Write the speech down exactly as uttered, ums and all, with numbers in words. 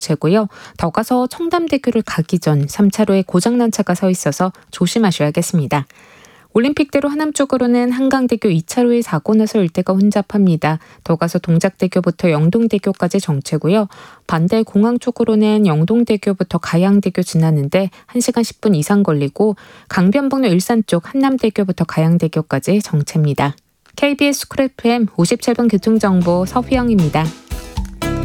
정체고요. 더 가서 청담대교를 가기 전 삼 차로에 고장난 차가 서 있어서 조심하셔야겠습니다. 올림픽대로 하남 쪽으로는 한강대교 이 차로에 사고 나서 일대가 혼잡합니다. 더 가서 동작대교부터 영동대교까지 정체고요. 반대 공항 쪽으로는 영동대교부터 가양대교 지나는데 한 시간 십 분 이상 걸리고 강변북로 일산 쪽 한남대교부터 가양대교까지 정체입니다. 케이비에스 쿨 에프엠 오십칠 분 교통정보 서휘영입니다.